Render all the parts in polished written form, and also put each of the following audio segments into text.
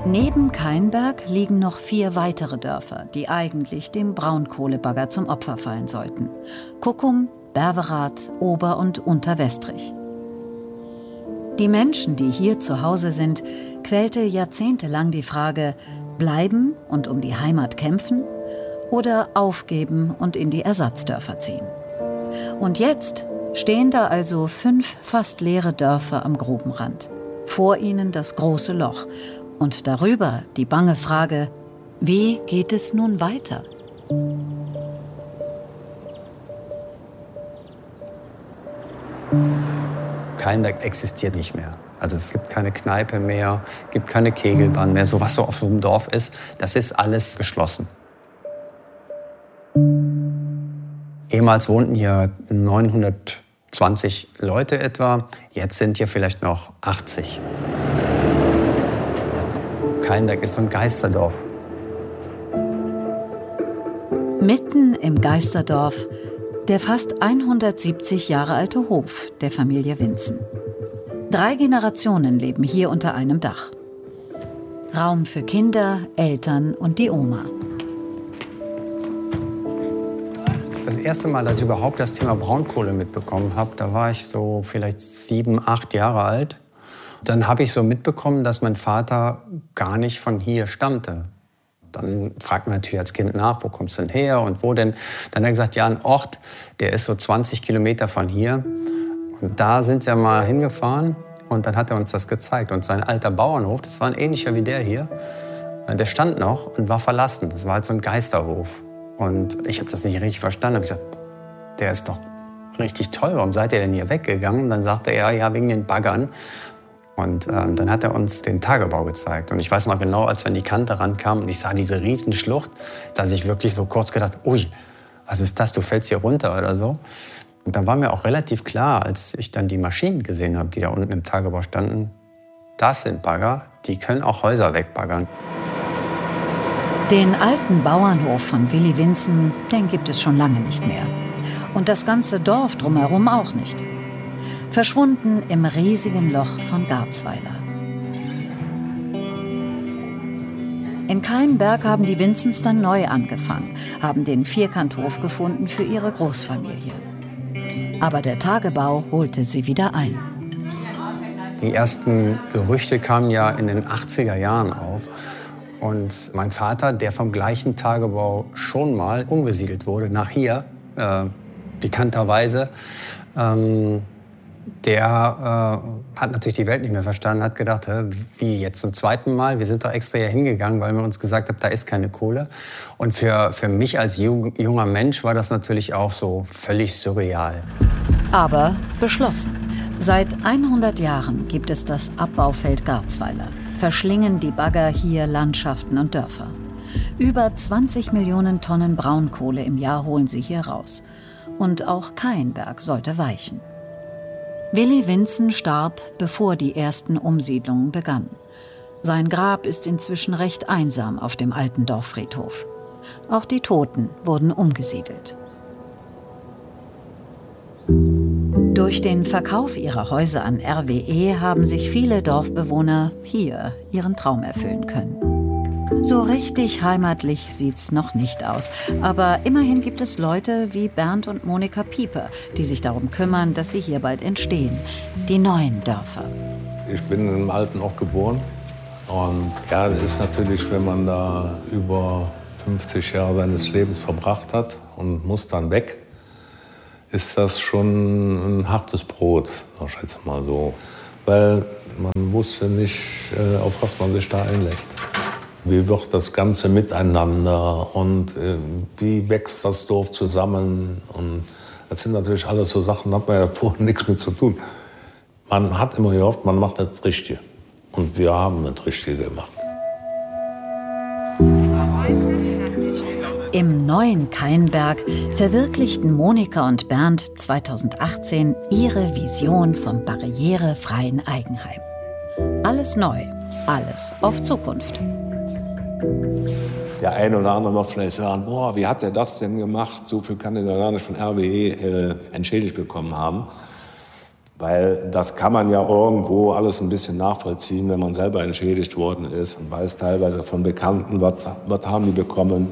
Neben Kainberg liegen noch 4 weitere Dörfer, die eigentlich dem Braunkohlebagger zum Opfer fallen sollten. Kuckum, Berverath, Ober- und Unterwestrich. Die Menschen, die hier zu Hause sind, quälte jahrzehntelang die Frage: bleiben und um die Heimat kämpfen oder aufgeben und in die Ersatzdörfer ziehen. Und jetzt stehen da also 5 fast leere Dörfer am Grubenrand. Vor ihnen das große Loch und darüber die bange Frage: wie geht es nun weiter? Kainberg existiert nicht mehr. Also es gibt keine Kneipe mehr, gibt keine Kegelbahn mehr. So was so auf so einem Dorf ist, das ist alles geschlossen. Ehemals wohnten hier 920 Leute etwa. Jetzt sind hier vielleicht noch 80. Kainberg ist so ein Geisterdorf. Mitten im Geisterdorf der fast 170 Jahre alte Hof der Familie Winzen. 3 Generationen leben hier unter einem Dach. Raum für Kinder, Eltern und die Oma. Das erste Mal, dass ich überhaupt das Thema Braunkohle mitbekommen habe, da war ich so vielleicht 7, 8 Jahre alt. Dann habe ich so mitbekommen, dass mein Vater gar nicht von hier stammte. Dann fragt man natürlich als Kind nach, wo kommst du denn her und wo denn? Dann hat er gesagt, ja, ein Ort, der ist so 20 Kilometer von hier. Und da sind wir mal hingefahren und dann hat er uns das gezeigt. Und sein alter Bauernhof, das war ein ähnlicher wie der hier, der stand noch und war verlassen. Das war halt so ein Geisterhof. Und ich habe das nicht richtig verstanden. Ich habe gesagt, der ist doch richtig toll, warum seid ihr denn hier weggegangen? Und dann sagte er, ja, wegen den Baggern. Und dann hat er uns den Tagebau gezeigt. Und ich weiß noch genau, als wir an die Kante rankamen und ich sah diese Riesenschlucht, dass ich wirklich so kurz gedacht, ui, was ist das, du fällst hier runter oder so. Und dann war mir auch relativ klar, als ich dann die Maschinen gesehen habe, die da unten im Tagebau standen, das sind Bagger, die können auch Häuser wegbaggern. Den alten Bauernhof von Willi Winzen, den gibt es schon lange nicht mehr. Und das ganze Dorf drumherum auch nicht. Verschwunden im riesigen Loch von Garzweiler. In Kainberg haben die Winzens dann neu angefangen, haben den Vierkanthof gefunden für ihre Großfamilie. Aber der Tagebau holte sie wieder ein. Die ersten Gerüchte kamen ja in den 80er Jahren auf. Und mein Vater, der vom gleichen Tagebau schon mal umgesiedelt wurde nach hier, bekannterweise, der hat natürlich die Welt nicht mehr verstanden, hat gedacht, wie jetzt zum zweiten Mal? Wir sind doch extra hier hingegangen, weil man uns gesagt hat, da ist keine Kohle. Und für mich als junger Mensch war das natürlich auch so völlig surreal. Aber beschlossen. Seit 100 Jahren gibt es das Abbaufeld Garzweiler. Verschlingen die Bagger hier Landschaften und Dörfer. Über 20 Millionen Tonnen Braunkohle im Jahr holen sie hier raus. Und auch Kainberg sollte weichen. Willi Winzen starb, bevor die ersten Umsiedlungen begannen. Sein Grab ist inzwischen recht einsam auf dem alten Dorffriedhof. Auch die Toten wurden umgesiedelt. Durch den Verkauf ihrer Häuser an RWE haben sich viele Dorfbewohner hier ihren Traum erfüllen können. So richtig heimatlich sieht's noch nicht aus. Aber immerhin gibt es Leute wie Bernd und Monika Pieper, die sich darum kümmern, dass sie hier bald entstehen. Die neuen Dörfer. Ich bin im alten Ort geboren. Und ja, das ist natürlich, wenn man da über 50 Jahre seines Lebens verbracht hat und muss dann weg, ist das schon ein hartes Brot, sag ich jetzt mal so. Weil man wusste nicht, auf was man sich da einlässt. Wie wird das Ganze miteinander und wie wächst das Dorf zusammen? Und das sind natürlich alles so Sachen, da hat man ja vorher nichts mit zu tun. Man hat immer gehofft, man macht das Richtige. Und wir haben das Richtige gemacht. Im neuen Kainberg verwirklichten Monika und Bernd 2018 ihre Vision vom barrierefreien Eigenheim. Alles neu, alles auf Zukunft. Der eine oder andere wird vielleicht sagen, boah, wie hat er das denn gemacht? So viel kann er gar nicht von RWE entschädigt bekommen haben. Weil das kann man ja irgendwo alles ein bisschen nachvollziehen, wenn man selber entschädigt worden ist und weiß teilweise von Bekannten, was haben die bekommen.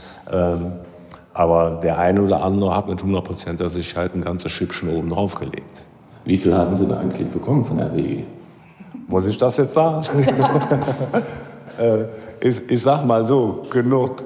Aber der eine oder andere hat mit 100%iger Sicherheit ein ganzes Schippchen oben drauf gelegt. Wie viel haben Sie denn eigentlich bekommen von RWE? Muss ich das jetzt sagen? Ich sag mal so, genug.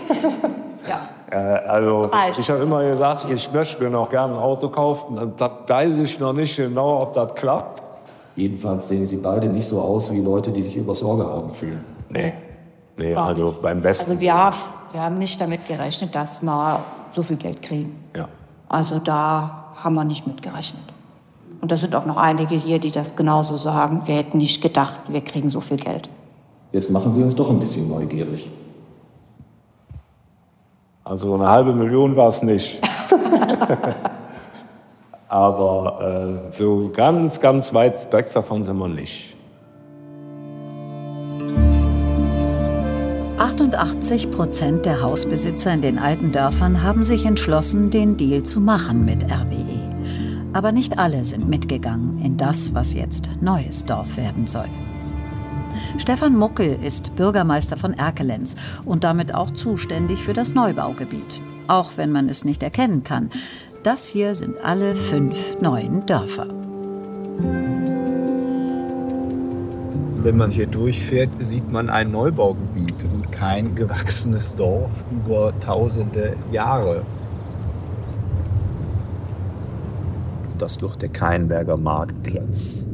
Also ich habe immer gesagt, ich möchte mir noch gerne ein Auto kaufen. Das weiß ich noch nicht genau, ob das klappt. Jedenfalls sehen Sie beide nicht so aus wie Leute, die sich über Sorge haben fühlen. Nee, also beim Besten. Also wir haben nicht damit gerechnet, dass wir so viel Geld kriegen. Ja. Also da haben wir nicht mit gerechnet. Und da sind auch noch einige hier, die das genauso sagen. Wir hätten nicht gedacht, wir kriegen so viel Geld. Jetzt machen Sie uns doch ein bisschen neugierig. Also 500.000 war es nicht. Aber so ganz, ganz weit weg davon sind wir nicht. 88% der Hausbesitzer in den alten Dörfern haben sich entschlossen, den Deal zu machen mit RWE. Aber nicht alle sind mitgegangen in das, was jetzt neues Dorf werden soll. Stefan Muckel ist Bürgermeister von Erkelenz und damit auch zuständig für das Neubaugebiet. Auch wenn man es nicht erkennen kann. Das hier sind alle 5 neuen Dörfer. Wenn man hier durchfährt, sieht man ein Neubaugebiet und kein gewachsenes Dorf über tausende Jahre. Das wird der Keinberger Marktplatz.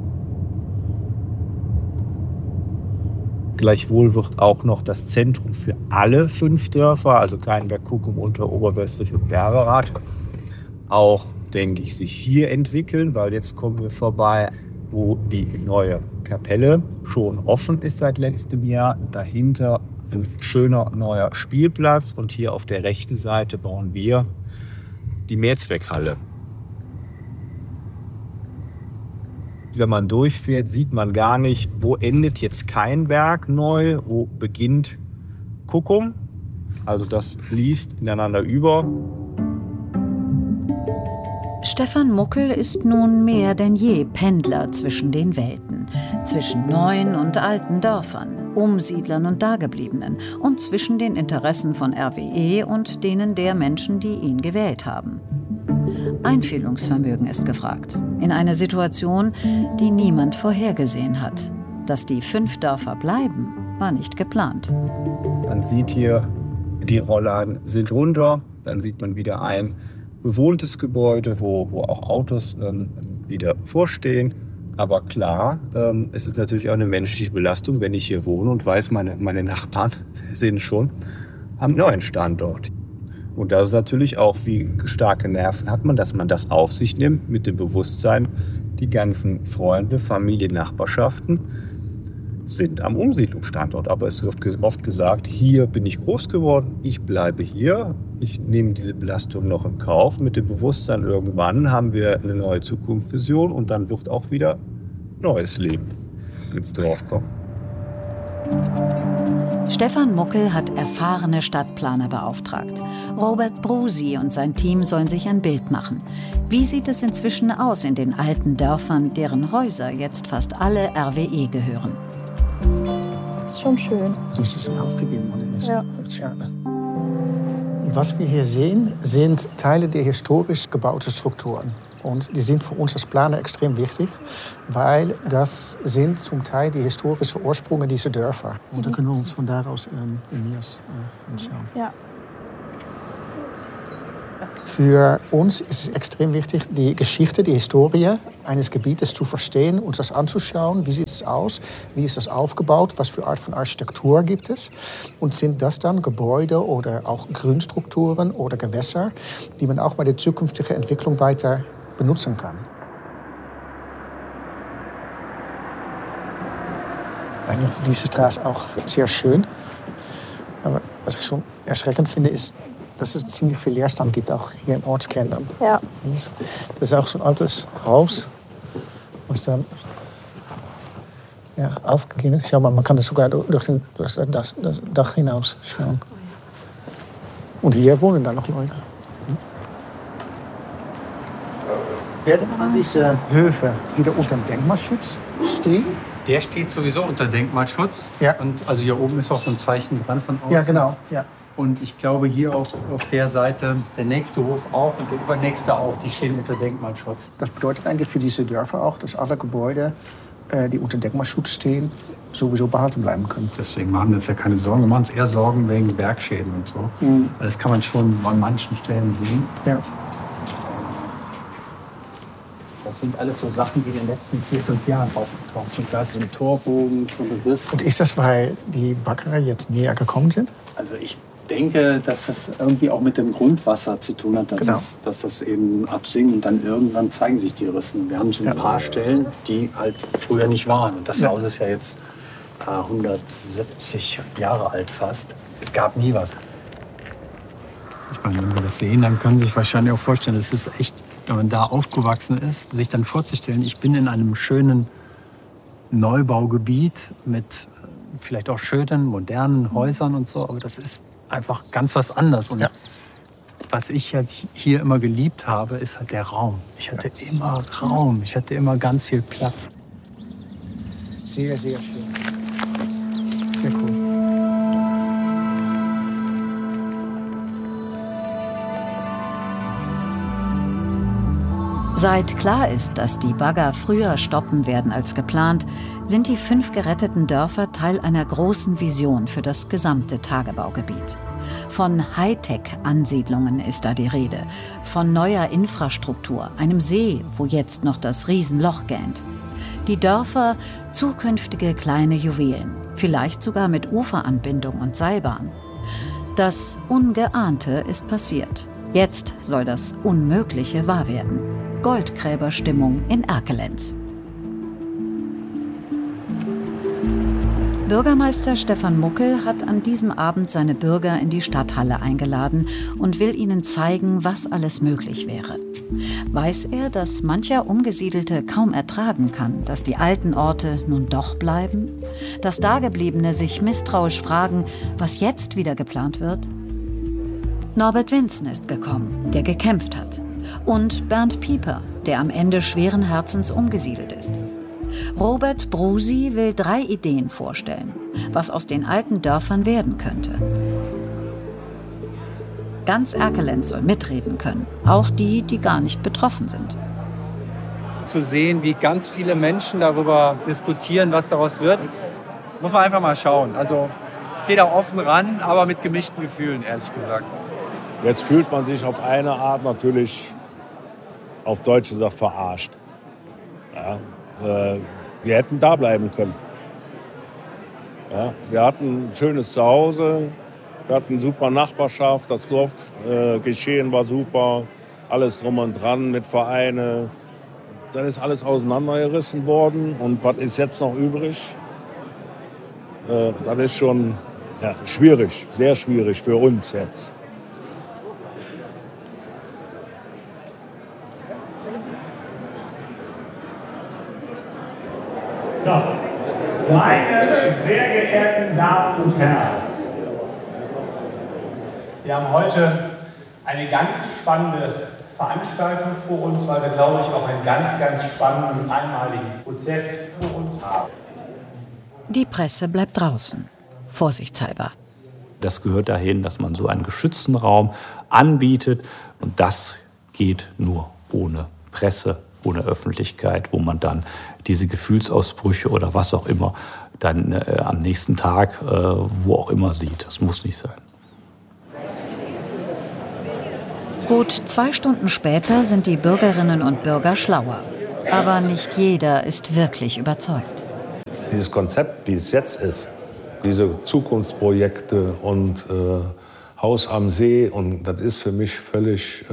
Gleichwohl wird auch noch das Zentrum für alle 5 Dörfer, also Keinberg, Kuckum, Oberwestrich und Berverath, auch, denke ich, sich hier entwickeln, weil jetzt kommen wir vorbei, wo die neue Kapelle schon offen ist seit letztem Jahr. Dahinter ein schöner neuer Spielplatz und hier auf der rechten Seite bauen wir die Mehrzweckhalle. Wenn man durchfährt, sieht man gar nicht, wo endet jetzt Keinberg neu, wo beginnt Kuckum. Also das fließt ineinander über. Stefan Muckel ist nun mehr denn je Pendler zwischen den Welten, zwischen neuen und alten Dörfern, Umsiedlern und Dagebliebenen und zwischen den Interessen von RWE und denen der Menschen, die ihn gewählt haben. Einfühlungsvermögen ist gefragt, in eine Situation, die niemand vorhergesehen hat. Dass die 5 Dörfer bleiben, war nicht geplant. Man sieht hier, die Rollladen sind runter, dann sieht man wieder ein bewohntes Gebäude, wo auch Autos wieder vorstehen. Aber klar, es ist natürlich auch eine menschliche Belastung, wenn ich hier wohne und weiß, meine Nachbarn sind schon am neuen Standort. Und das ist natürlich auch, wie starke Nerven hat man, dass man das auf sich nimmt mit dem Bewusstsein, die ganzen Freunde, Familie, Nachbarschaften sind am Umsiedlungsstandort. Aber es wird oft gesagt, hier bin ich groß geworden, ich bleibe hier, ich nehme diese Belastung noch in Kauf. Mit dem Bewusstsein, irgendwann haben wir eine neue Zukunftsvision und dann wird auch wieder neues Leben ins Dorf kommen. Stefan Muckel hat erfahrene Stadtplaner beauftragt. Robert Brusi und sein Team sollen sich ein Bild machen. Wie sieht es inzwischen aus in den alten Dörfern, deren Häuser jetzt fast alle RWE gehören? Das ist schon schön. Das ist aufgegeben worden ist. Ja. Schade. Was wir hier sehen, sind Teile der historisch gebauten Strukturen. Und die sind für uns als Planer extrem wichtig, weil das sind zum Teil die historischen Ursprünge dieser Dörfer. Und da können wir uns von da aus in Mias anschauen. Ja. Für uns ist es extrem wichtig, die Geschichte, die Historie eines Gebietes zu verstehen, uns das anzuschauen. Wie sieht es aus? Wie ist das aufgebaut? Was für Art von Architektur gibt es? Und sind das dann Gebäude oder auch Grünstrukturen oder Gewässer, die man auch bei der zukünftigen Entwicklung weiter benutzen kann? Eigentlich ist diese Straße auch sehr schön. Aber was ich schon erschreckend finde, ist, dass es ziemlich viel Leerstand gibt, auch hier im Ortskern. Ja. Das ist auch so ein altes Haus, was dann aufgegeben ist. Schau mal, man kann das sogar durch das Dach hinaus schauen. Und hier wohnen dann noch Leute. Werden diese Höfe wieder unter dem Denkmalschutz stehen? Der steht sowieso unter Denkmalschutz. Ja. Und also hier oben ist auch ein Zeichen dran von außen. Ja, genau. Ja. Und ich glaube, hier auf der Seite, der nächste Hof auch und der übernächste auch, die stehen unter Denkmalschutz. Das bedeutet eigentlich für diese Dörfer auch, dass alle Gebäude, die unter Denkmalschutz stehen, sowieso behalten bleiben können. Deswegen machen wir uns ja keine Sorgen. Wir machen uns eher Sorgen wegen Bergschäden und so. Das kann man schon an manchen Stellen sehen. Ja. Das sind alles so Sachen, die in den letzten 4-5 Jahren aufgetaucht sind. Da ist ein Torbogen schon gerissen. Und ist das, weil die Baggerer jetzt näher gekommen sind? Also ich denke, dass das irgendwie auch mit dem Grundwasser zu tun hat, dass das eben absinkt und dann irgendwann zeigen sich die Rissen. Wir haben so ein paar Stellen, die halt früher nicht waren. Und das Haus ist ja jetzt 170 Jahre alt fast. Es gab nie was. Ich meine, wenn Sie das sehen, dann können Sie sich wahrscheinlich auch vorstellen, es ist echt, wenn man da aufgewachsen ist, sich dann vorzustellen, ich bin in einem schönen Neubaugebiet mit vielleicht auch schönen, modernen Häusern und so, aber das ist einfach ganz was anderes. Und was ich halt hier immer geliebt habe, ist halt der Raum. Ich hatte immer Raum, ich hatte immer ganz viel Platz. Sehr, sehr schön. Sehr cool. Seit klar ist, dass die Bagger früher stoppen werden als geplant, sind die 5 geretteten Dörfer Teil einer großen Vision für das gesamte Tagebaugebiet. Von Hightech-Ansiedlungen ist da die Rede, von neuer Infrastruktur, einem See, wo jetzt noch das Riesenloch gähnt. Die Dörfer, zukünftige kleine Juwelen, vielleicht sogar mit Uferanbindung und Seilbahn. Das Ungeahnte ist passiert. Jetzt soll das Unmögliche wahr werden. Goldgräberstimmung in Erkelenz. Bürgermeister Stefan Muckel hat an diesem Abend seine Bürger in die Stadthalle eingeladen und will ihnen zeigen, was alles möglich wäre. Weiß er, dass mancher Umgesiedelte kaum ertragen kann, dass die alten Orte nun doch bleiben? Dass Dagebliebene sich misstrauisch fragen, was jetzt wieder geplant wird? Norbert Winzen ist gekommen, der gekämpft hat. Und Bernd Pieper, der am Ende schweren Herzens umgesiedelt ist. Robert Brusi will 3 Ideen vorstellen, was aus den alten Dörfern werden könnte. Ganz Erkelenz soll mitreden können, auch die, die gar nicht betroffen sind. Zu sehen, wie ganz viele Menschen darüber diskutieren, was daraus wird, muss man einfach mal schauen. Also ich gehe da offen ran, aber mit gemischten Gefühlen, ehrlich gesagt. Jetzt fühlt man sich auf eine Art natürlich, auf Deutsch gesagt, verarscht. Ja, wir hätten da bleiben können. Ja, wir hatten ein schönes Zuhause, wir hatten eine super Nachbarschaft, das Dorfgeschehen war super, alles drum und dran mit Vereinen. Dann ist alles auseinandergerissen worden und was ist jetzt noch übrig? Das ist schon schwierig, sehr schwierig für uns jetzt. So, meine sehr geehrten Damen und Herren, wir haben heute eine ganz spannende Veranstaltung vor uns, weil wir, glaube ich, auch einen ganz, ganz spannenden und einmaligen Prozess vor uns haben. Die Presse bleibt draußen, vorsichtshalber. Das gehört dahin, dass man so einen geschützten Raum anbietet. Und das geht nur ohne Presse, ohne Öffentlichkeit, wo man dann diese Gefühlsausbrüche oder was auch immer dann am nächsten Tag, wo auch immer sieht. Das muss nicht sein. Gut 2 Stunden später sind die Bürgerinnen und Bürger schlauer. Aber nicht jeder ist wirklich überzeugt. Dieses Konzept, wie es jetzt ist, diese Zukunftsprojekte und Haus am See, und das ist für mich völlig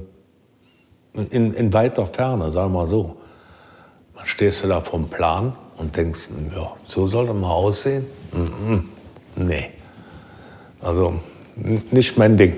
in weiter Ferne, sagen wir mal so. Dann stehst du da vom Plan und denkst, ja, so soll das mal aussehen? Nee, also nicht mein Ding.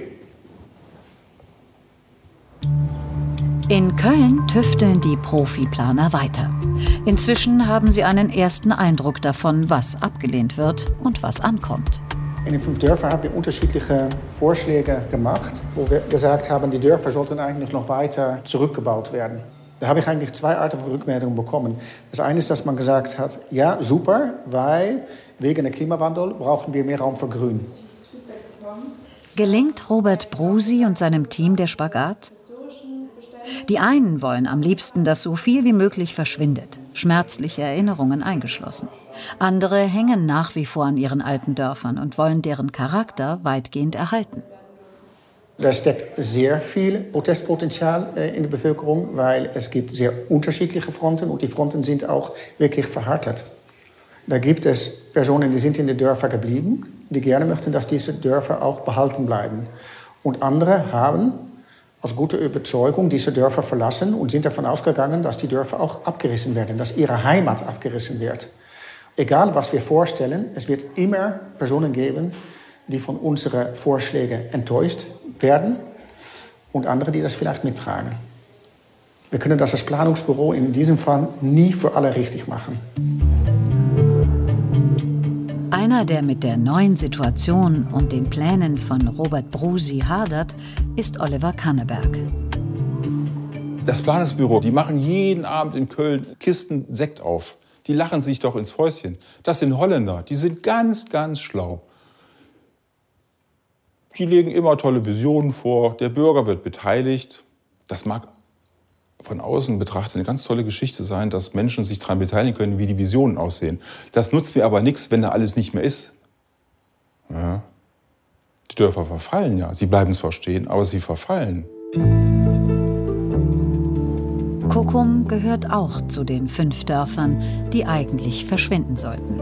In Köln tüfteln die Profiplaner weiter. Inzwischen haben sie einen ersten Eindruck davon, was abgelehnt wird und was ankommt. In den 5 Dörfern haben wir unterschiedliche Vorschläge gemacht, wo wir gesagt haben, die Dörfer sollten eigentlich noch weiter zurückgebaut werden. Da habe ich eigentlich 2 Arten von Rückmeldungen bekommen. Das eine ist, dass man gesagt hat, ja, super, weil wegen der Klimawandel brauchen wir mehr Raum für Grün. Gelingt Robert Brusi und seinem Team der Spagat? Die einen wollen am liebsten, dass so viel wie möglich verschwindet, schmerzliche Erinnerungen eingeschlossen. Andere hängen nach wie vor an ihren alten Dörfern und wollen deren Charakter weitgehend erhalten. Da steckt sehr viel Protestpotenzial in der Bevölkerung, weil es gibt sehr unterschiedliche Fronten und die Fronten sind auch wirklich verhärtet. Da gibt es Personen, die sind in den Dörfern geblieben, die gerne möchten, dass diese Dörfer auch behalten bleiben. Und andere haben aus guter Überzeugung diese Dörfer verlassen und sind davon ausgegangen, dass die Dörfer auch abgerissen werden, dass ihre Heimat abgerissen wird. Egal, was wir vorstellen, es wird immer Personen geben, die von unseren Vorschlägen enttäuscht werden und andere, die das vielleicht mittragen. Wir können das als Planungsbüro in diesem Fall nie für alle richtig machen. Einer, der mit der neuen Situation und den Plänen von Robert Brusi hadert, ist Oliver Kanneberg. Das Planungsbüro, die machen jeden Abend in Köln Kisten Sekt auf. Die lachen sich doch ins Fäustchen. Das sind Holländer, die sind ganz, ganz schlau. Die legen immer tolle Visionen vor, der Bürger wird beteiligt. Das mag von außen betrachtet eine ganz tolle Geschichte sein, dass Menschen sich daran beteiligen können, wie die Visionen aussehen. Das nutzt mir aber nichts, wenn da alles nicht mehr ist. Ja. Die Dörfer verfallen ja. Sie bleiben zwar stehen, aber sie verfallen. Kukum gehört auch zu den 5 Dörfern, die eigentlich verschwinden sollten.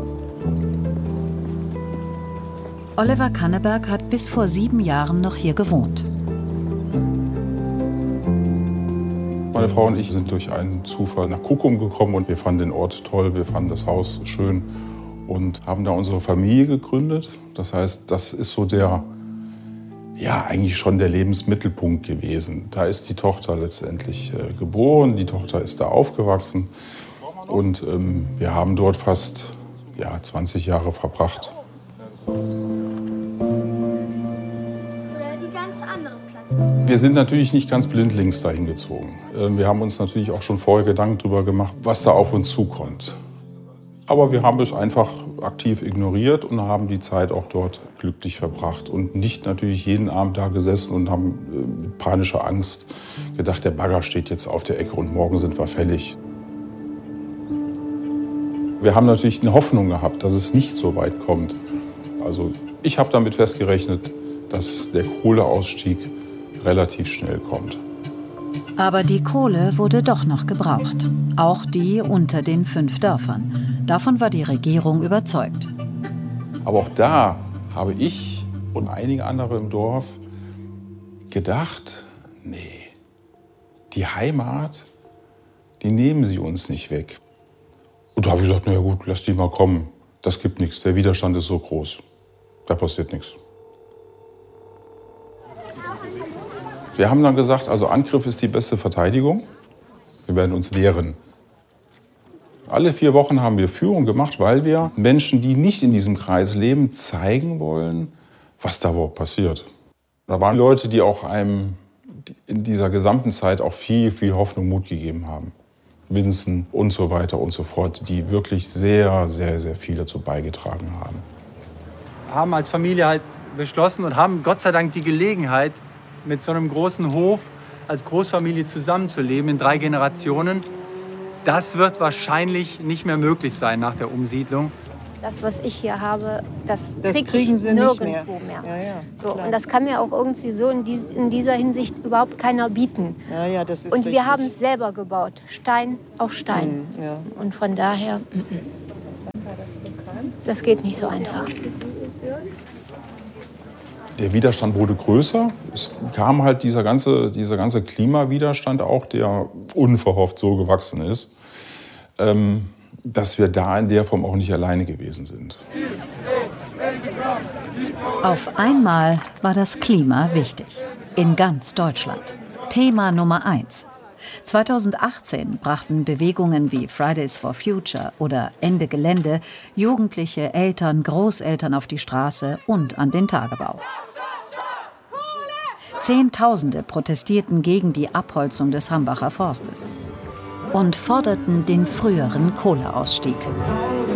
Oliver Kanneberg hat bis vor 7 Jahren noch hier gewohnt. Meine Frau und ich sind durch einen Zufall nach Kukum gekommen und wir fanden den Ort toll, wir fanden das Haus schön und haben da unsere Familie gegründet. Das heißt, das ist so eigentlich schon der Lebensmittelpunkt gewesen. Da ist die Tochter letztendlich geboren, die Tochter ist da aufgewachsen und wir haben dort fast 20 Jahre verbracht. Wir sind natürlich nicht ganz blindlings dahin gezogen. Wir haben uns natürlich auch schon vorher Gedanken darüber gemacht, was da auf uns zukommt. Aber wir haben es einfach aktiv ignoriert und haben die Zeit auch dort glücklich verbracht. Und nicht natürlich jeden Abend da gesessen und haben mit panischer Angst gedacht, der Bagger steht jetzt auf der Ecke und morgen sind wir fällig. Wir haben natürlich eine Hoffnung gehabt, dass es nicht so weit kommt. Also ich habe damit festgerechnet, dass der Kohleausstieg relativ schnell kommt. Aber die Kohle wurde doch noch gebraucht. Auch die unter den 5 Dörfern. Davon war die Regierung überzeugt. Aber auch da habe ich und einige andere im Dorf gedacht, nee, die Heimat, die nehmen sie uns nicht weg. Und da habe ich gesagt, na ja gut, lass die mal kommen. Das gibt nichts, der Widerstand ist so groß. Da passiert nichts. Wir haben dann gesagt, also Angriff ist die beste Verteidigung. Wir werden uns wehren. Alle 4 Wochen haben wir Führung gemacht, weil wir Menschen, die nicht in diesem Kreis leben, zeigen wollen, was da überhaupt passiert. Da waren Leute, die auch einem in dieser gesamten Zeit auch viel, viel Hoffnung, Mut gegeben haben. Vincent und so weiter und so fort, die wirklich sehr, sehr, sehr viel dazu beigetragen haben. Haben als Familie halt beschlossen und haben Gott sei Dank die Gelegenheit, mit so einem großen Hof als Großfamilie zusammenzuleben in 3 Generationen. Das wird wahrscheinlich nicht mehr möglich sein nach der Umsiedlung. Das, was ich hier habe, das kriege ich nirgendwo mehr. So, und das kann mir auch irgendwie so in dieser Hinsicht überhaupt keiner bieten. Das ist und richtig. Wir haben es selber gebaut, Stein auf Stein. Und von daher, das geht nicht so einfach. Der Widerstand wurde größer. Es kam halt dieser ganze Klimawiderstand auch, der unverhofft so gewachsen ist, dass wir da in der Form auch nicht alleine gewesen sind. Auf einmal war das Klima wichtig. In ganz Deutschland. Thema Nummer 1. 2018 brachten Bewegungen wie Fridays for Future oder Ende Gelände Jugendliche, Eltern, Großeltern auf die Straße und an den Tagebau. Zehntausende protestierten gegen die Abholzung des Hambacher Forstes. und forderten den früheren Kohleausstieg.